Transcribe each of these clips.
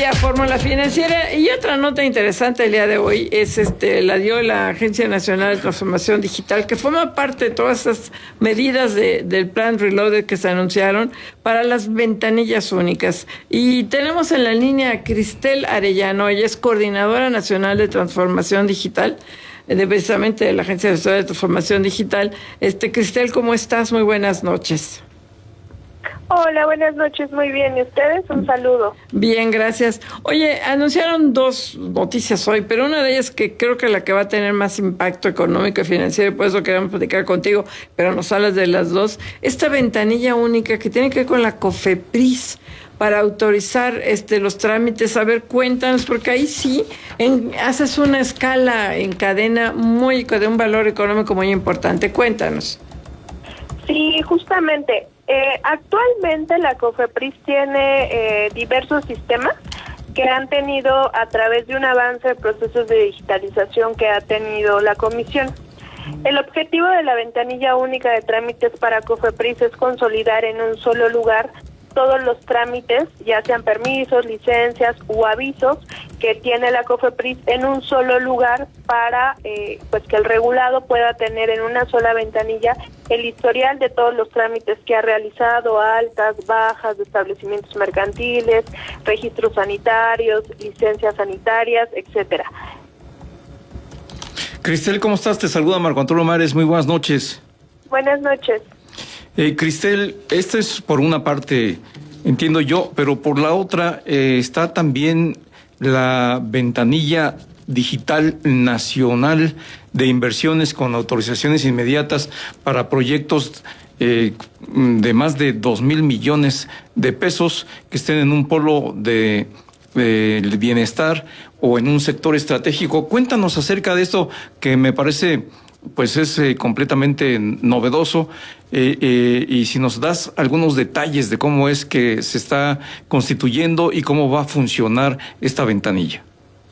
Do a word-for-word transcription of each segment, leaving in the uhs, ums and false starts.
Vía Fórmula Financiera. Y otra nota interesante el día de hoy es este la dio la Agencia Nacional de Transformación Digital, que forma parte de todas esas medidas de, del plan Reloaded que se anunciaron para las ventanillas únicas. Y tenemos en la línea a Cristel Arellano, ella es coordinadora nacional de transformación digital, de precisamente de la Agencia Nacional de Transformación Digital. Este, Cristel, ¿cómo estás? Muy buenas noches. Hola, buenas noches, muy bien. ¿Y ustedes? Un saludo. Bien, gracias. Oye, anunciaron dos noticias hoy, pero una de ellas que creo que la que va a tener más impacto económico y financiero, y por eso queremos platicar contigo, pero nos hablas de las dos. Esta ventanilla única que tiene que ver con la COFEPRIS para autorizar este los trámites. A ver, cuéntanos, porque ahí sí en, haces una escala en cadena muy de un valor económico muy importante. Cuéntanos. Sí, justamente. Eh, actualmente la COFEPRIS tiene eh, diversos sistemas que han tenido a través de un avance de procesos de digitalización que ha tenido la Comisión. El objetivo de la ventanilla única de trámites para COFEPRIS es consolidar en un solo lugar todos los trámites, ya sean permisos, licencias u avisos que tiene la COFEPRIS en un solo lugar para eh, pues que el regulado pueda tener en una sola ventanilla el historial de todos los trámites que ha realizado, altas, bajas de establecimientos mercantiles, registros sanitarios, licencias sanitarias, etcétera. Cristel, ¿cómo estás? Te saluda Marco Antonio Mares, muy buenas noches. Buenas noches. Eh, Cristel, esta es por una parte, entiendo yo, pero por la otra eh, está también la ventanilla digital nacional de inversiones con autorizaciones inmediatas para proyectos eh, de más de dos mil millones de pesos que estén en un polo de, de bienestar o en un sector estratégico. Cuéntanos acerca de esto que me parece pues es eh, completamente novedoso eh, eh, y si nos das algunos detalles de cómo es que se está constituyendo y cómo va a funcionar esta ventanilla.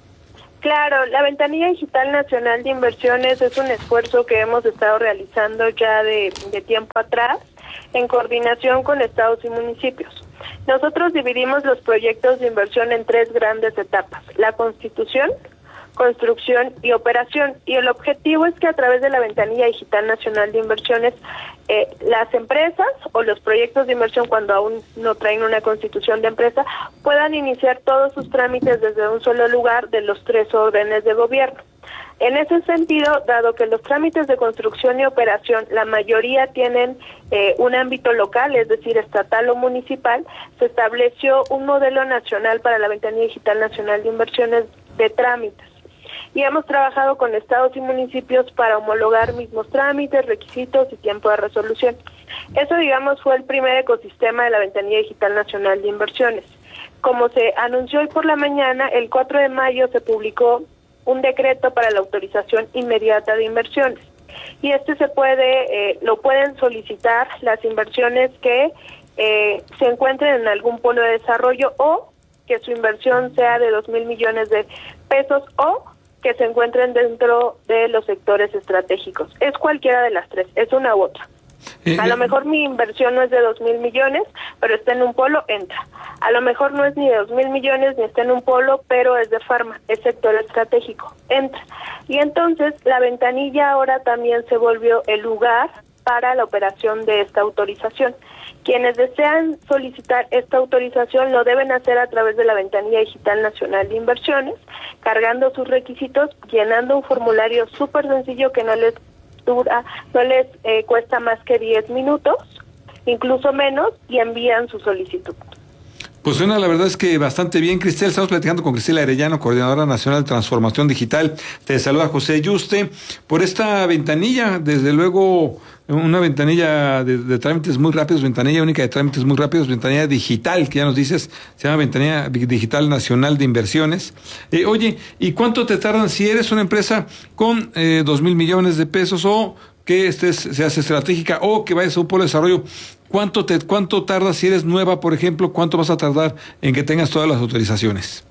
Claro, la Ventanilla Digital Nacional de Inversiones es un esfuerzo que hemos estado realizando ya de, de tiempo atrás en coordinación con estados y municipios. Nosotros dividimos los proyectos de inversión en tres grandes etapas: la constitución, construcción y operación, y el objetivo es que a través de la Ventanilla Digital Nacional de Inversiones eh, las empresas o los proyectos de inversión, cuando aún no traen una constitución de empresa, puedan iniciar todos sus trámites desde un solo lugar de los tres órdenes de gobierno. En ese sentido, dado que los trámites de construcción y operación, la mayoría tienen eh, un ámbito local, es decir, estatal o municipal, se estableció un modelo nacional para la Ventanilla Digital Nacional de Inversiones de trámites. Y hemos trabajado con estados y municipios para homologar mismos trámites, requisitos y tiempo de resolución. Eso, digamos, fue el primer ecosistema de la Ventanilla Digital Nacional de Inversiones. Como se anunció hoy por la mañana, el cuatro de mayo se publicó un decreto para la autorización inmediata de inversiones. Y este se puede, eh, lo pueden solicitar las inversiones que eh, se encuentren en algún polo de desarrollo o que su inversión sea de dos mil millones de pesos o que se encuentren dentro de los sectores estratégicos. Es cualquiera de las tres, es una u otra. Eh, a lo mejor mi inversión no es de dos mil millones, pero está en un polo, entra. A lo mejor no es ni de dos mil millones, ni está en un polo, pero es de farma, es sector estratégico, entra. Y entonces la ventanilla ahora también se volvió el lugar para la operación de esta autorización. Quienes desean solicitar esta autorización lo deben hacer a través de la Ventanilla Digital Nacional de Inversiones, cargando sus requisitos, llenando un formulario súper sencillo que no les dura, no les eh, cuesta más que diez minutos, incluso menos, y envían su solicitud. Pues suena, la verdad es que bastante bien, Cristel. Estamos platicando con Cristel Arellano, coordinadora nacional de transformación digital. Te saluda José Yuste por esta ventanilla, desde luego una ventanilla de, de trámites muy rápidos, ventanilla única de trámites muy rápidos, ventanilla digital, que ya nos dices, se llama Ventanilla Digital Nacional de Inversiones. Eh, oye, ¿y cuánto te tardan si eres una empresa con eh, dos mil millones de pesos o que estés, seas estratégica o que vayas a un polo de desarrollo? ¿Cuánto te, cuánto tardas si eres nueva, por ejemplo? ¿Cuánto vas a tardar en que tengas todas las autorizaciones?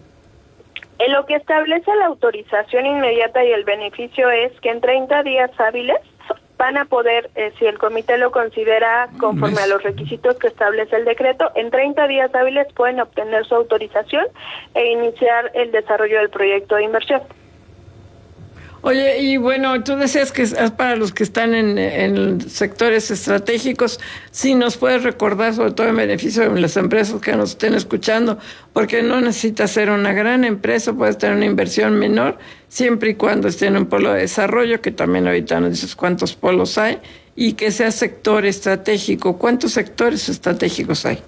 En lo que establece la autorización inmediata y el beneficio es que en treinta días hábiles van a poder, eh, si el comité lo considera conforme a los requisitos que establece el decreto, en treinta días hábiles pueden obtener su autorización e iniciar el desarrollo del proyecto de inversión. Oye, y bueno, tú decías que es para los que están en, en sectores estratégicos. Sí, nos puedes recordar, sobre todo en beneficio de las empresas que nos estén escuchando, porque no necesitas ser una gran empresa, puedes tener una inversión menor, siempre y cuando esté en un polo de desarrollo, que también ahorita nos dices cuántos polos hay, y que sea sector estratégico. ¿Cuántos sectores estratégicos hay?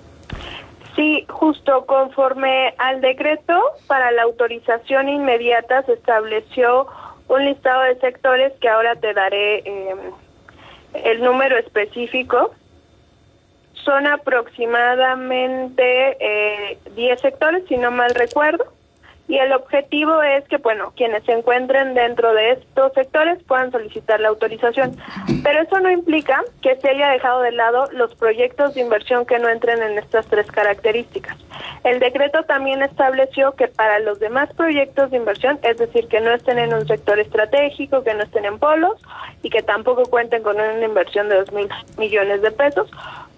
Sí, justo conforme al decreto para la autorización inmediata se estableció un listado de sectores que ahora te daré eh, el número específico. Son aproximadamente eh, diez sectores, si no mal recuerdo, y el objetivo es que, bueno, quienes se encuentren dentro de estos sectores puedan solicitar la autorización. Pero eso no implica que se haya dejado de lado los proyectos de inversión que no entren en estas tres características. El decreto también estableció que para los demás proyectos de inversión, es decir, que no estén en un sector estratégico, que no estén en polos y que tampoco cuenten con una inversión de dos mil millones de pesos,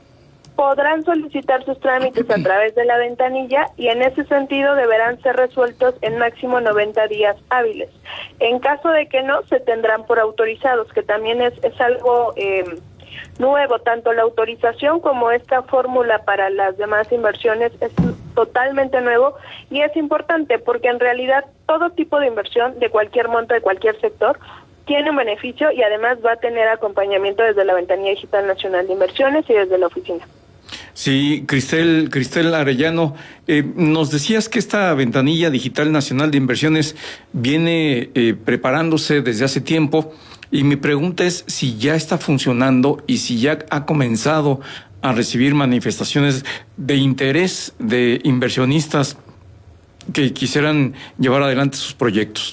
podrán solicitar sus trámites a través de la ventanilla y en ese sentido deberán ser resueltos en máximo noventa días hábiles. En caso de que no, se tendrán por autorizados, que también es, es algo eh, nuevo, tanto la autorización como esta fórmula para las demás inversiones es totalmente nuevo y es importante porque en realidad todo tipo de inversión de cualquier monto, de cualquier sector, tiene un beneficio y además va a tener acompañamiento desde la Ventanilla Digital Nacional de Inversiones y desde la oficina. Sí, Cristel, Cristel Arellano, eh, nos decías que esta Ventanilla Digital Nacional de Inversiones viene eh, preparándose desde hace tiempo y mi pregunta es si ya está funcionando y si ya ha comenzado a recibir manifestaciones de interés de inversionistas que quisieran llevar adelante sus proyectos.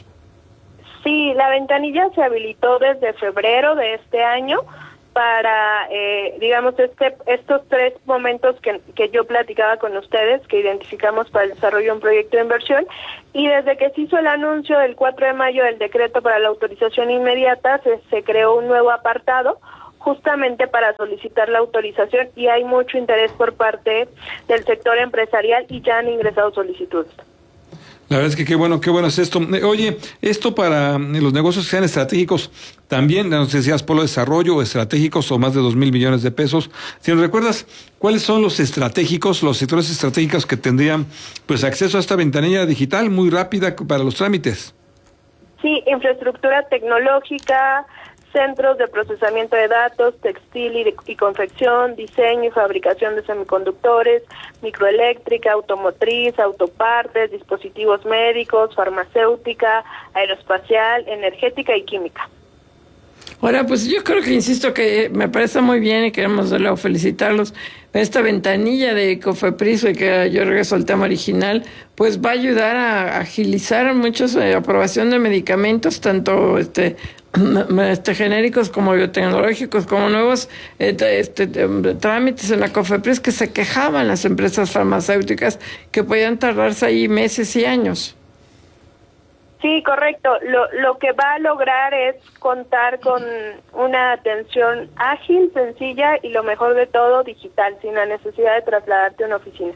Sí, la ventanilla se habilitó desde febrero de este año para, eh, digamos, este estos tres momentos que, que yo platicaba con ustedes, que identificamos para el desarrollo de un proyecto de inversión, y desde que se hizo el anuncio del cuatro de mayo del decreto para la autorización inmediata, se, se creó un nuevo apartado justamente para solicitar la autorización y hay mucho interés por parte del sector empresarial y ya han ingresado solicitudes. La verdad es que qué bueno, qué bueno es esto. Oye, esto para los negocios que sean estratégicos, también, no sé si decías polo de desarrollo, estratégicos o más de dos mil millones de pesos. Si nos recuerdas, ¿cuáles son los estratégicos, los sectores estratégicos que tendrían pues acceso a esta ventanilla digital muy rápida para los trámites? Sí, infraestructura tecnológica, centros de procesamiento de datos, textil y, de, y confección, diseño y fabricación de semiconductores, microeléctrica, automotriz, autopartes, dispositivos médicos, farmacéutica, aeroespacial, energética y química. Ahora, pues yo creo que, insisto, que me parece muy bien y queremos de luego felicitarlos. Esta ventanilla de Cofepris, y que yo regreso al tema original, pues va a ayudar a agilizar muchos eh, aprobación de medicamentos, tanto este, este genéricos como biotecnológicos, como nuevos este, este, trámites en la Cofepris que se quejaban las empresas farmacéuticas que podían tardarse ahí meses y años. Sí, correcto. Lo, lo que va a lograr es contar con una atención ágil, sencilla y lo mejor de todo, digital, sin la necesidad de trasladarte a una oficina.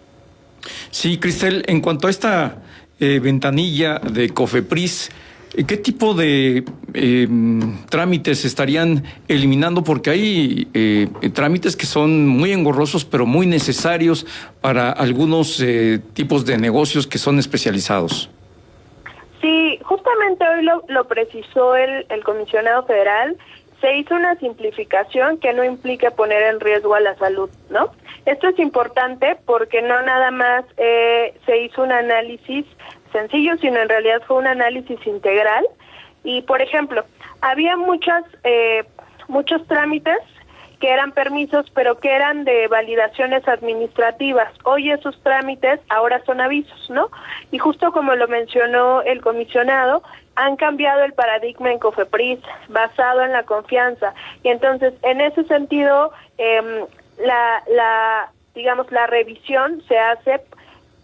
Sí, Cristel, en cuanto a esta eh, ventanilla de Cofepris, ¿qué tipo de eh, trámites estarían eliminando? Porque hay eh, trámites que son muy engorrosos, pero muy necesarios para algunos eh, tipos de negocios que son especializados. Sí, justamente hoy lo, lo precisó el, el comisionado federal. Se hizo una simplificación que no implica poner en riesgo a la salud, ¿no? Esto es importante porque no nada más eh, se hizo un análisis sencillo, sino en realidad fue un análisis integral. Y, por ejemplo, había muchas eh, muchos trámites que eran permisos, pero que eran de validaciones administrativas. Hoy esos trámites ahora son avisos, ¿no? Y justo como lo mencionó el comisionado, han cambiado el paradigma en Cofepris, basado en la confianza. Y entonces, en ese sentido, eh, la, la, digamos, la revisión se hace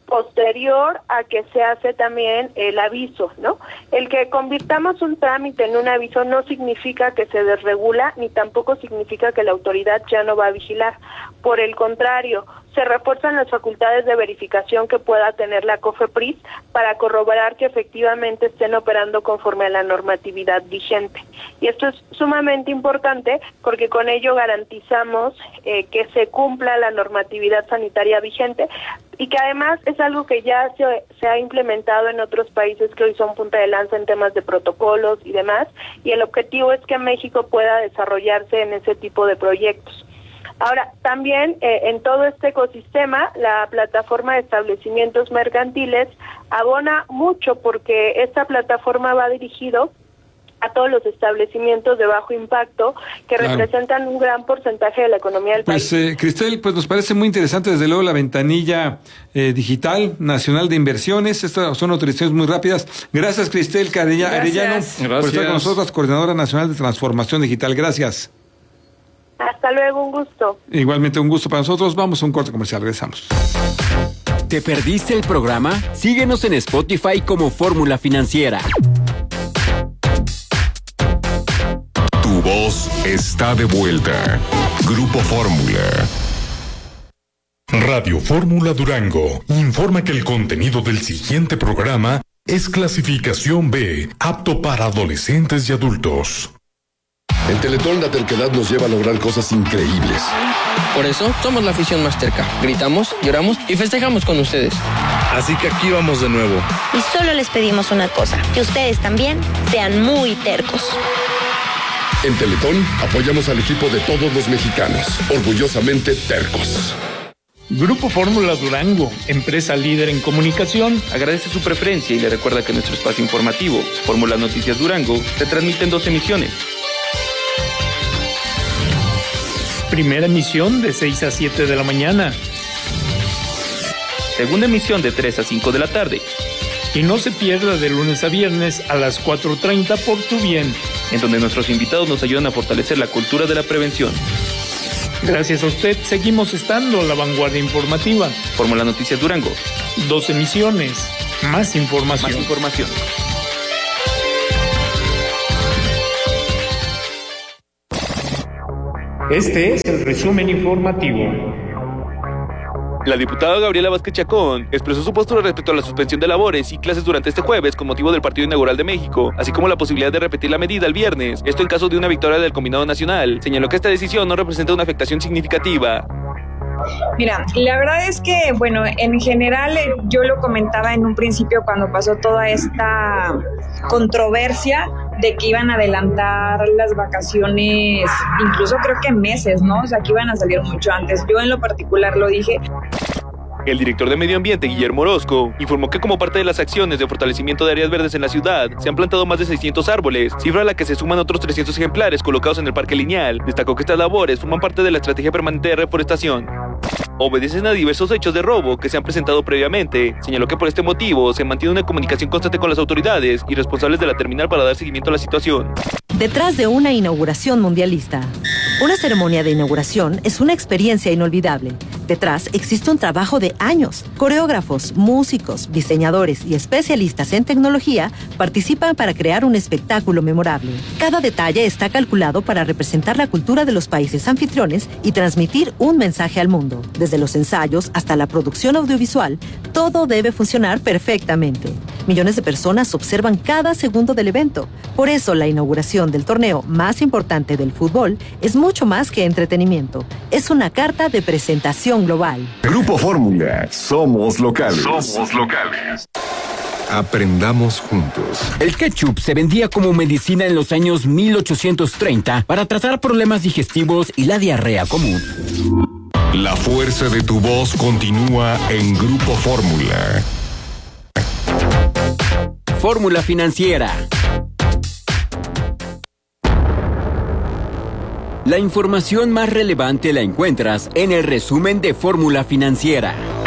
posterior a que se hace también el aviso, ¿no? El que convirtamos un trámite en un aviso no significa que se desregula, ni tampoco significa que la autoridad ya no va a vigilar. Por el contrario, se refuerzan las facultades de verificación que pueda tener la COFEPRIS para corroborar que efectivamente estén operando conforme a la normatividad vigente. Y esto es sumamente importante porque con ello garantizamos eh, que se cumpla la normatividad sanitaria vigente y que además es algo que ya se, se ha implementado en otros países que hoy son punta de lanza en temas de protocolos y demás, y el objetivo es que México pueda desarrollarse en ese tipo de proyectos. Ahora, también eh, en todo este ecosistema, la plataforma de establecimientos mercantiles abona mucho porque esta plataforma va dirigido a todos los establecimientos de bajo impacto que claro. representan un gran porcentaje de la economía del pues, país. Eh, Cristel, pues nos parece muy interesante desde luego la ventanilla eh, digital nacional de inversiones. Estas son autorizaciones muy rápidas. Gracias, Cristel Arellano, Gracias. por estar con nosotros, coordinadora nacional de transformación digital. Gracias. Hasta luego, un gusto. Igualmente un gusto para nosotros. Vamos a un corte comercial, regresamos. ¿Te perdiste el programa? Síguenos en Spotify como Fórmula Financiera. Tu voz está de vuelta. Grupo Fórmula. Radio Fórmula Durango informa que el contenido del siguiente programa es clasificación B, apto para adolescentes y adultos. En Teletón la terquedad nos lleva a lograr cosas increíbles. Por eso somos la afición más terca. Gritamos, lloramos y festejamos con ustedes. Así que aquí vamos de nuevo. Y solo les pedimos una cosa, que ustedes también sean muy tercos. En Teletón apoyamos al equipo de todos los mexicanos, orgullosamente tercos. Grupo Fórmula Durango, empresa líder en comunicación, agradece su preferencia y le recuerda que nuestro espacio informativo, Fórmula Noticias Durango, se transmite en dos emisiones. Primera emisión de seis a siete de la mañana. Segunda emisión de tres a cinco de la tarde. Y no se pierda de lunes a viernes a las cuatro treinta por Tu Bien, en donde nuestros invitados nos ayudan a fortalecer la cultura de la prevención. Gracias a usted, seguimos estando a la vanguardia informativa. Fórmula Noticias Durango. Dos emisiones, más información. Más información. Este es el resumen informativo. La diputada Gabriela Vázquez Chacón expresó su postura respecto a la suspensión de labores y clases durante este jueves con motivo del partido inaugural de México, así como la posibilidad de repetir la medida el viernes, esto en caso de una victoria del combinado nacional. Señaló que esta decisión no representa una afectación significativa. Mira, la verdad es que, bueno, en general yo lo comentaba en un principio cuando pasó toda esta controversia de que iban a adelantar las vacaciones, incluso creo que meses, ¿no? O sea, que iban a salir mucho antes. Yo en lo particular lo dije. El director de Medio Ambiente, Guillermo Orozco, informó que como parte de las acciones de fortalecimiento de áreas verdes en la ciudad, se han plantado más de seiscientos árboles, cifra a la que se suman otros trescientos ejemplares colocados en el Parque Lineal. Destacó que estas labores forman parte de la estrategia permanente de reforestación. Obedecen a diversos hechos de robo que se han presentado previamente. Señaló que por este motivo se mantiene una comunicación constante con las autoridades y responsables de la terminal para dar seguimiento a la situación. Detrás de una inauguración mundialista. Una ceremonia de inauguración es una experiencia inolvidable. Detrás existe un trabajo de años. Coreógrafos, músicos, diseñadores y especialistas en tecnología participan para crear un espectáculo memorable. Cada detalle está calculado para representar la cultura de los países anfitriones y transmitir un mensaje al mundo. Desde los ensayos hasta la producción audiovisual, todo debe funcionar perfectamente. Millones de personas observan cada segundo del evento. Por eso, la inauguración del torneo más importante del fútbol es mucho más que entretenimiento. Es una carta de presentación global. Grupo Fórmula. Somos locales. Somos locales. Aprendamos juntos. El ketchup se vendía como medicina en los años mil ochocientos treinta para tratar problemas digestivos y la diarrea común. La fuerza de tu voz continúa en Grupo Fórmula. Fórmula Financiera. La información más relevante la encuentras en el resumen de Fórmula Financiera.